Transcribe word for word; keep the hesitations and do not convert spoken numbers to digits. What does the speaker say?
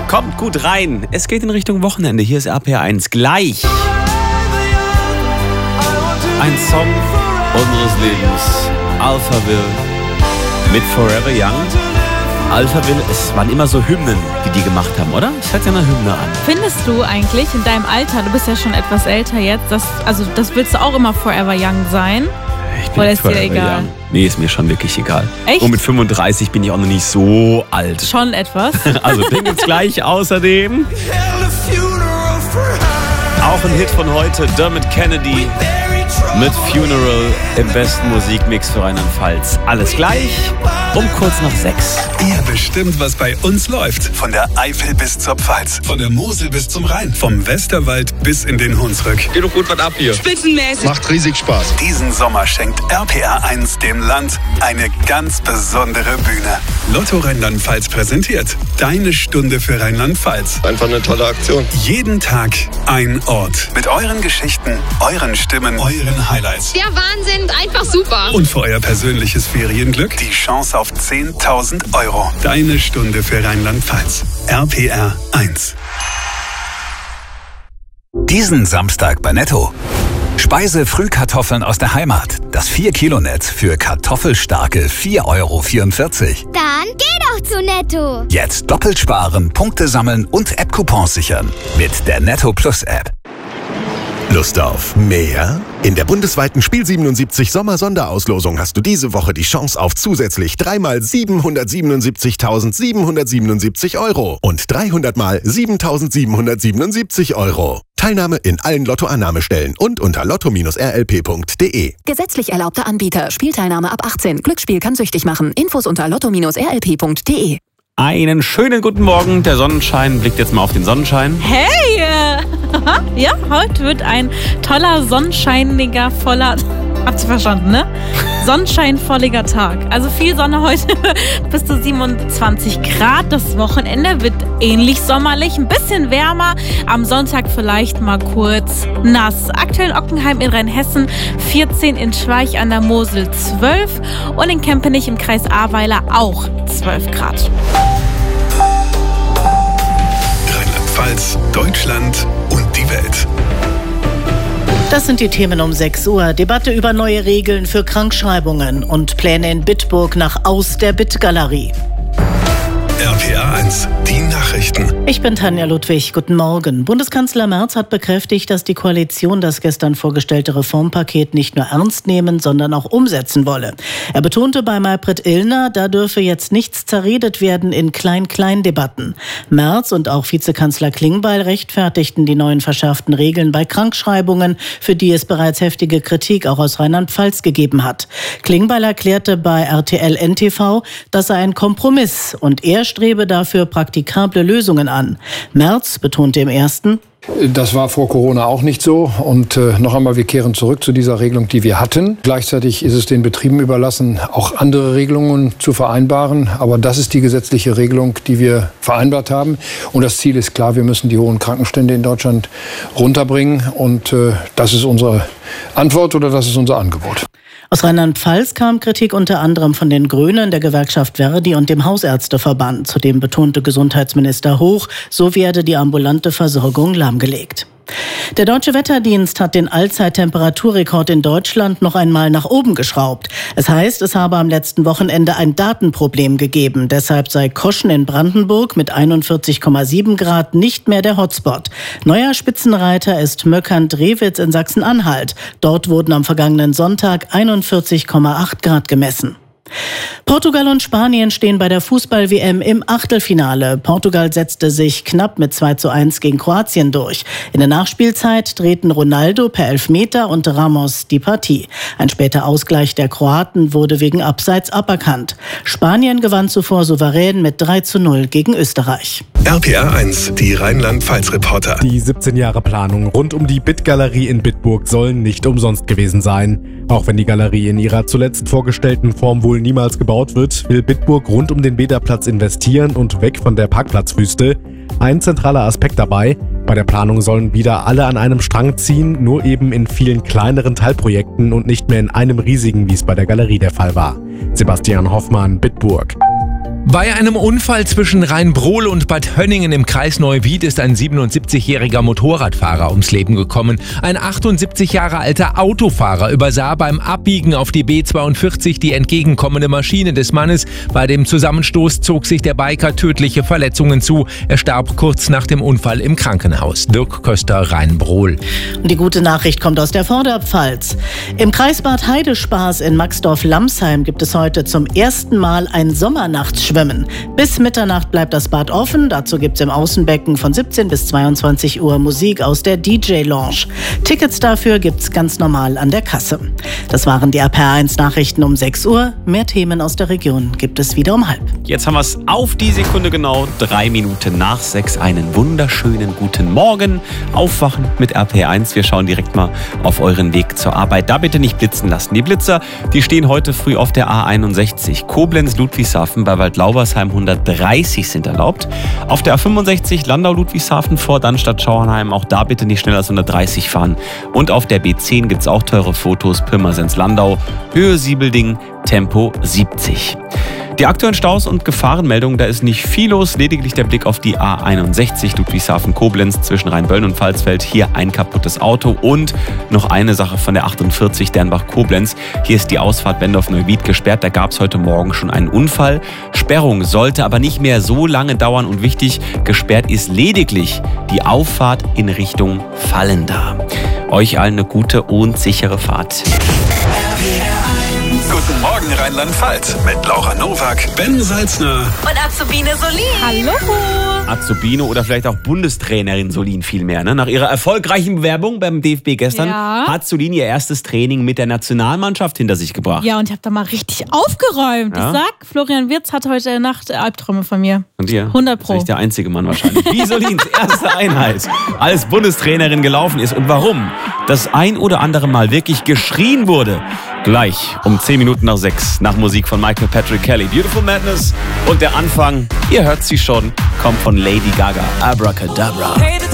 Kommt gut rein. Es geht in Richtung Wochenende. Hier ist R P R eins. Gleich ein Song unseres Lebens. Alphaville mit Forever Young. Alphaville, es waren immer so Hymnen, die die gemacht haben, oder? Es hört sich eine Hymne an. Findest du eigentlich in deinem Alter, du bist ja schon etwas älter jetzt, das, also das willst du auch immer Forever Young sein? Ich bin Oder ist dir egal? Young. Nee, ist mir schon wirklich egal. Echt? Und mit fünfunddreißig bin ich auch noch nicht so alt. Schon etwas. Also den gibt's gleich. Außerdem auch ein Hit von heute, Dermot Kennedy mit Funeral im besten Musikmix für Rheinland-Pfalz. Alles gleich um kurz nach sechs. Ihr bestimmt, was bei uns läuft. Von der Eifel bis zur Pfalz. Von der Mosel bis zum Rhein. Vom Westerwald bis in den Hunsrück. Geht doch gut was ab hier. Spitzenmäßig. Macht riesig Spaß. Diesen Sommer schenkt R P R eins dem Land eine ganz besondere Bühne. Lotto Rheinland-Pfalz präsentiert Deine Stunde für Rheinland-Pfalz. Einfach eine tolle Aktion. Jeden Tag ein Ort. Mit euren Geschichten, euren Stimmen, euren Highlights. Der Wahnsinn, einfach super. Und für euer persönliches Ferienglück die Chance auf zehntausend Euro. Deine Stunde für Rheinland-Pfalz. R P R eins. Diesen Samstag bei Netto. Speise-Frühkartoffeln aus der Heimat. Das vier Kilo Netz für kartoffelstarke vier Euro vierundvierzig. Dann geh doch zu Netto. Jetzt doppelt sparen, Punkte sammeln und App-Coupons sichern. Mit der Netto Plus App. Lust auf mehr? In der bundesweiten Spiel siebenundsiebzig Sommer-Sonderauslosung hast du diese Woche die Chance auf zusätzlich dreimal siebenhundertsiebenundsiebzigtausendsiebenhundertsiebenundsiebzig Euro und dreihundert mal siebentausendsiebenhundertsiebenundsiebzig Euro. Teilnahme in allen Lottoannahmestellen und unter lotto Bindestrich r l p punkt d e. Gesetzlich erlaubter Anbieter. Spielteilnahme ab achtzehn. Glücksspiel kann süchtig machen. Infos unter lotto Bindestrich r l p punkt d e. Einen schönen guten Morgen. Der Sonnenschein blickt jetzt mal auf den Sonnenschein. Hey! äh, Ja, heute wird ein toller, sonnenscheiniger, voller... Habt ihr verstanden, ne? Sonnenscheinvolliger Tag. Also viel Sonne heute, bis zu siebenundzwanzig Grad. Das Wochenende wird ähnlich sommerlich, ein bisschen wärmer. Am Sonntag vielleicht mal kurz nass. Aktuell in Ockenheim in Rheinhessen vierzehn, in Schweich an der Mosel zwölf und in Kempenich im Kreis Ahrweiler auch zwölf Grad. Rheinland-Pfalz, Deutschland und die Welt. Das sind die Themen um sechs Uhr. Debatte über neue Regeln für Krankschreibungen und Pläne in Bitburg nach Aus der Bittgalerie. R P R eins, die Nachrichten. Ich bin Tanja Ludwig. Guten Morgen. Bundeskanzler Merz hat bekräftigt, dass die Koalition das gestern vorgestellte Reformpaket nicht nur ernst nehmen, sondern auch umsetzen wolle. Er betonte bei Maybrit Illner, da dürfe jetzt nichts zerredet werden in Klein-Klein-Debatten. Merz und auch Vizekanzler Klingbeil rechtfertigten die neuen verschärften Regeln bei Krankschreibungen, für die es bereits heftige Kritik auch aus Rheinland-Pfalz gegeben hat. Klingbeil erklärte bei R T L N T V, das sei ein Kompromiss und er strebe dafür praktikable Lösungen an. Merz betonte im ersten: Das war vor Corona auch nicht so. Und äh, noch einmal, wir kehren zurück zu dieser Regelung, die wir hatten. Gleichzeitig ist es den Betrieben überlassen, auch andere Regelungen zu vereinbaren. Aber das ist die gesetzliche Regelung, die wir vereinbart haben. Und das Ziel ist klar, wir müssen die hohen Krankenstände in Deutschland runterbringen. Und äh, das ist unsere Antwort oder das ist unser Angebot. Aus Rheinland-Pfalz kam Kritik unter anderem von den Grünen, der Gewerkschaft Verdi und dem Hausärzteverband. Zudem betonte Gesundheitsminister Hoch, so werde die ambulante Versorgung lahmgelegt. Der Deutsche Wetterdienst hat den Allzeittemperaturrekord in Deutschland noch einmal nach oben geschraubt. Es heißt, es habe am letzten Wochenende ein Datenproblem gegeben. Deshalb sei Koschen in Brandenburg mit einundvierzig Komma sieben Grad nicht mehr der Hotspot. Neuer Spitzenreiter ist Möckern-Drewitz in Sachsen-Anhalt. Dort wurden am vergangenen Sonntag einundvierzig Komma acht Grad gemessen. Portugal und Spanien stehen bei der Fußball-W M im Achtelfinale. Portugal setzte sich knapp mit zwei zu eins gegen Kroatien durch. In der Nachspielzeit drehten Ronaldo per Elfmeter und Ramos die Partie. Ein später Ausgleich der Kroaten wurde wegen Abseits aberkannt. Spanien gewann zuvor souverän mit drei zu null gegen Österreich. R P R eins, die Rheinland-Pfalz-Reporter. Die siebzehn Jahre Planung rund um die Bittgalerie in Bitburg sollen nicht umsonst gewesen sein. Auch wenn die Galerie in ihrer zuletzt vorgestellten Form wohl niemals gebaut wird, will Bitburg rund um den Bäderplatz investieren und weg von der Parkplatzwüste. Ein zentraler Aspekt dabei: Bei der Planung sollen wieder alle an einem Strang ziehen, nur eben in vielen kleineren Teilprojekten und nicht mehr in einem riesigen, wie es bei der Galerie der Fall war. Sebastian Hoffmann, Bitburg. Bei einem Unfall zwischen Rheinbrohl und Bad Hönningen im Kreis Neuwied ist ein siebenundsiebzigjähriger Motorradfahrer ums Leben gekommen. Ein achtundsiebzig Jahre alter Autofahrer übersah beim Abbiegen auf die B zweiundvierzig die entgegenkommende Maschine des Mannes. Bei dem Zusammenstoß zog sich der Biker tödliche Verletzungen zu. Er starb kurz nach dem Unfall im Krankenhaus. Dirk Köster, Rheinbrohl. Und die gute Nachricht kommt aus der Vorderpfalz. Im Kreis Bad Heidespaß in Maxdorf-Lamsheim gibt es heute zum ersten Mal ein Sommernachtsschwimmen. Bis Mitternacht bleibt das Bad offen. Dazu gibt es im Außenbecken von siebzehn bis zweiundzwanzig Uhr Musik aus der D J-Lounge. Tickets dafür gibt es ganz normal an der Kasse. Das waren die R P R eins Nachrichten um sechs Uhr. Mehr Themen aus der Region gibt es wieder um halb. Jetzt haben wir es auf die Sekunde genau. Drei Minuten nach sechs. Einen wunderschönen guten Morgen. Aufwachen mit R P R eins. Wir schauen direkt mal auf euren Weg zur Arbeit. Da bitte nicht blitzen lassen. Die Blitzer, die stehen heute früh auf der A einundsechzig. Koblenz-Ludwigshafen bei Waldlaubersheim hundertdreißig sind erlaubt. Auf der A fünfundsechzig Landau-Ludwigshafen vor Dannstatt-Schauernheim. Auch da bitte nicht schneller als hundertdreißig fahren. Und auf der B zehn gibt es auch teure Fotos. Pirmasens-Landau, Höhe Siebelding, Tempo siebzig. Die aktuellen Staus und Gefahrenmeldungen, da ist nicht viel los, lediglich der Blick auf die A einundsechzig Ludwigshafen-Koblenz zwischen Rheinböllen und Pfalzfeld. Hier ein kaputtes Auto und noch eine Sache von der achtundvierzig Dernbach-Koblenz. Hier ist die Ausfahrt Bendorf-Neuwied gesperrt, da gab es heute Morgen schon einen Unfall. Sperrung sollte aber nicht mehr so lange dauern und wichtig, gesperrt ist lediglich die Auffahrt in Richtung Vallenda. Euch allen eine gute und sichere Fahrt. Guten Morgen Rheinland-Pfalz mit Laura Nowak, Ben Salzner und Azubine Solin. Hallo. Azubine oder vielleicht auch Bundestrainerin Solin vielmehr. Ne? Nach ihrer erfolgreichen Bewerbung beim D F B gestern ja. hat Solin ihr erstes Training mit der Nationalmannschaft hinter sich gebracht. Ja, und ich habe da mal richtig aufgeräumt. Ja? Ich sag, Florian Wirtz hat heute Nacht Albträume von mir. Und ihr? hundert Pro. Das ist der einzige Mann wahrscheinlich. Wie Solins erste Einheit als Bundestrainerin gelaufen ist und warum das ein oder andere Mal wirklich geschrien wurde. Gleich um zehn Minuten nach sechs nach Musik von Michael Patrick Kelly. Beautiful Madness und der Anfang, ihr hört sie schon, kommt von Lady Gaga. Abracadabra.